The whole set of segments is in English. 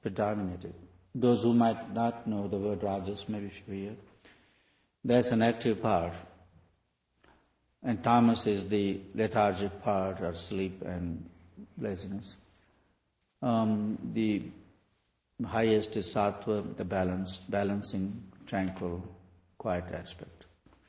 predominated. Those who might not know the word rajas, maybe familiar. That's an active part. And tamas is the lethargic part, or sleep and laziness. The highest is sattva, the balancing, tranquil, quiet aspect.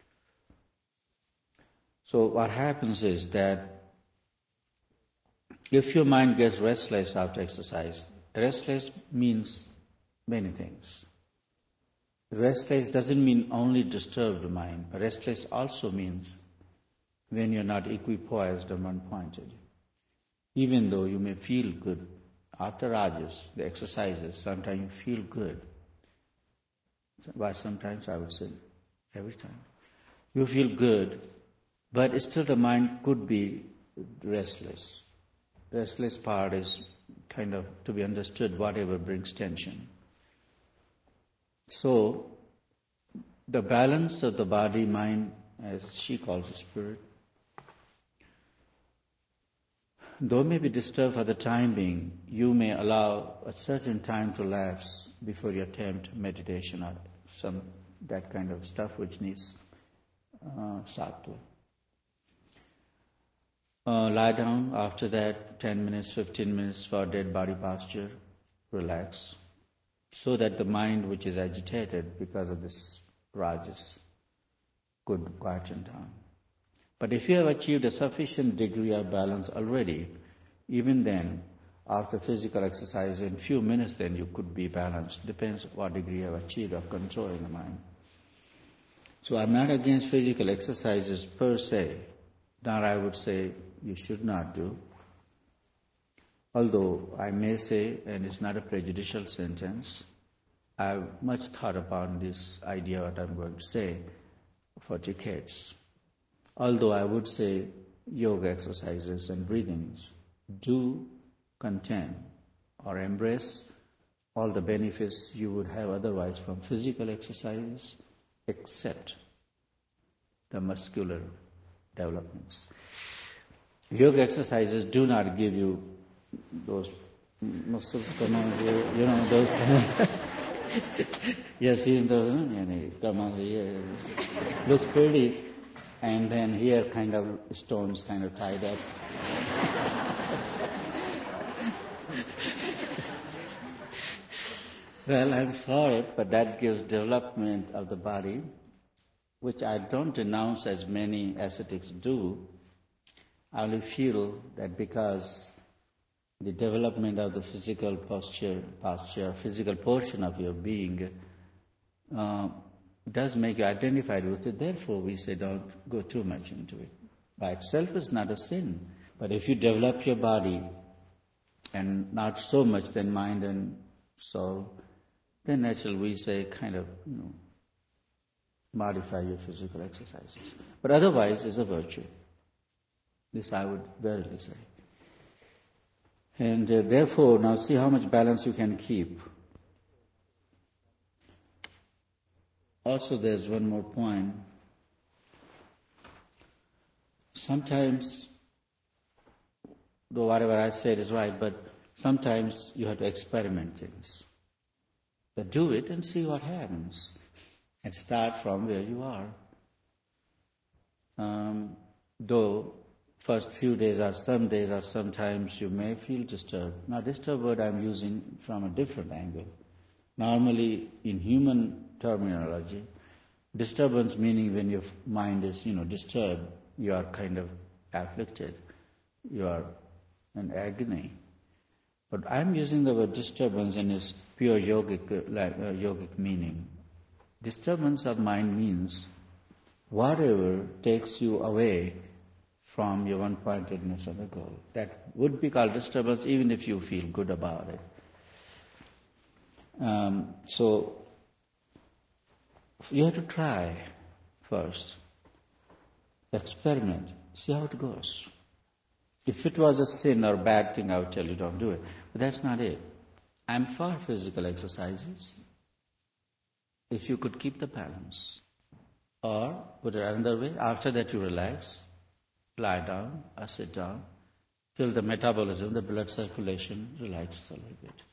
So what happens is that if your mind gets restless after exercise, restless means many things. Restless doesn't mean only disturbed mind, but restless also means when you're not equipoised or one-pointed. Even though you may feel good, after rajas, the exercises, sometimes you feel good. But sometimes I would say, every time. You feel good, but still the mind could be restless. Restless part is kind of to be understood, whatever brings tension. So, the balance of the body, mind, as she calls it, spirit, though may be disturbed for the time being, you may allow a certain time to lapse before you attempt meditation or that kind of stuff which needs sattva. Lie down, after that 10 minutes, 15 minutes for dead body posture, relax, so that the mind which is agitated because of this rajas could quieten down. But if you have achieved a sufficient degree of balance already, even then, after physical exercise, in few minutes then you could be balanced. Depends what degree you have achieved of control in the mind. So I'm not against physical exercises per se. That I would say you should not do. Although I may say, and it's not a prejudicial sentence, I've much thought about this idea what I'm going to say for decades. Although I would say yoga exercises and breathings do contain or embrace all the benefits you would have otherwise from physical exercises, except the muscular developments. Yoga exercises do not give you those muscles come on here, those kind of yes, even those come on here. Looks pretty, and then here kind of stones kind of tied up. Well, I'm for it, but that gives development of the body, which I don't denounce as many ascetics do. I only feel that because the development of the physical posture, physical portion of your being does make you identified with it. Therefore, we say don't go too much into it. By itself is not a sin. But if you develop your body and not so much then mind and soul, then naturally we say kind of, modify your physical exercises. But otherwise it's a virtue. This I would verily say. And therefore, now see how much balance you can keep. Also, there's one more point. Sometimes, though whatever I said is right, but sometimes you have to experiment things. But do it and see what happens. And start from where you are. Though first few days or some days or sometimes you may feel disturbed. Now disturbed word I'm using from a different angle. Normally in human terminology, disturbance meaning when your mind is, disturbed, you are kind of afflicted. You are in agony. But I'm using the word disturbance in its pure yogic meaning. Disturbance of mind means whatever takes you away from your one-pointedness of the goal. That would be called disturbance even if you feel good about it. So you have to try first. Experiment. See how it goes. If it was a sin or bad thing, I would tell you don't do it. But that's not it. I'm for physical exercises. If you could keep the balance. Or, put it another way, after that you relax, lie down or sit down, till the metabolism, the blood circulation relaxes a little bit.